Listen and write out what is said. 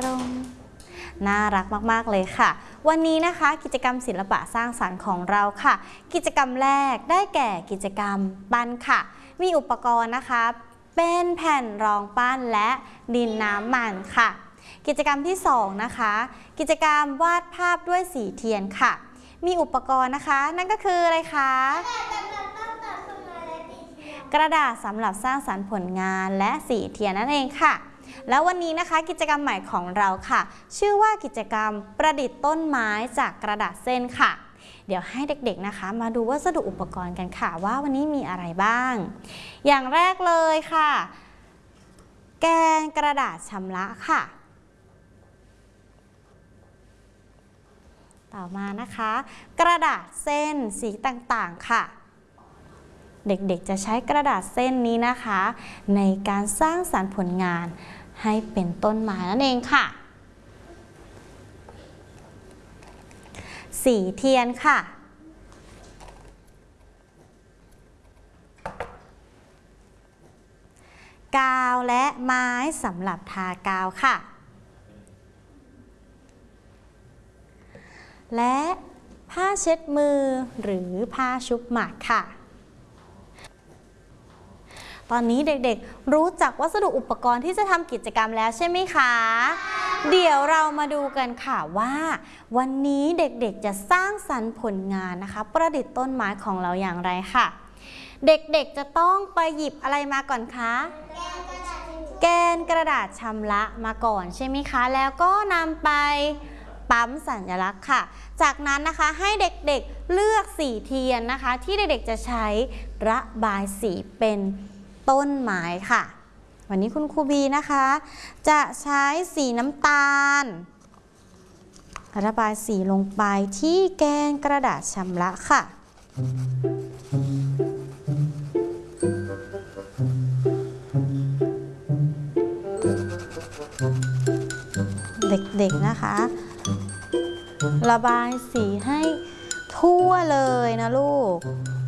ตรงน่ารักมากๆเลยค่ะวันนี้นะคะกิจกรรมศิลปะสร้างสรรค์ของเราค่ะกิจกรรมแรกได้แก่กิจกรรมปั้นค่ะมีอุปกรณ์นะคะเป็นแผ่นรองปั้นและดินน้ำมันค่ะกิจกรรมที่2นะคะกิจกรรมวาดภาพด้วยสีเทียนค่ะมีอุปกรณ์นะคะนั่นก็คืออะไรคะกระดาษสำหรับสร้างสรรค์ผลงานและสีเทียนนั่นเองค่ะแล้ววันนี้นะคะกิจกรรมใหม่ของเราค่ะชื่อว่ากิจกรรมประดิษฐ์ต้นไม้จากกระดาษเส้นค่ะเดี๋ยวให้เด็กๆนะคะมาดูวัสดุอุปกรณ์กันค่ะว่าวันนี้มีอะไรบ้างอย่างแรกเลยค่ะแกนกระดาษชำระค่ะต่อมานะคะกระดาษเส้นสีต่างๆค่ะเด็กๆจะใช้กระดาษเส้นนี้นะคะในการสร้างสรรค์ผลงานให้เป็นต้นไม้นั่นเองค่ะสีเทียนค่ะกาวและไม้สำหรับทากาวค่ะและผ้าเช็ดมือหรือผ้าชุบหมักค่ะตอนนี้เด็กๆรู้จักวัสดุอุปกรณ์ที่จะทำกิจกรรมแล้วใช่ไหมคะเดี๋ยวเรามาดูกันค่ะว่าวันนี้เด็กๆจะสร้างสรรค์ผลงานนะคะประดิษฐ์ต้นไม้ของเราอย่างไรค่ะเด็กๆจะต้องไปหยิบอะไรมาก่อนคะแกนกระดาษชำระมาก่อนใช่ไหมคะแล้วก็นำไปปั๊มสัญลักษณ์ค่ะจากนั้นนะคะให้เด็กๆเลือกสีเทียนนะคะที่เด็กๆจะใช้ระบายสีเป็นต้นไม้ค่ะวันนี้คุณครูบีนะคะจะใช้สีน้ำตาลระบายสีลงไปที่แกนกระดาษชำระค่ะเด็กๆนะคะระบายสีให้ทั่วเลยนะลูก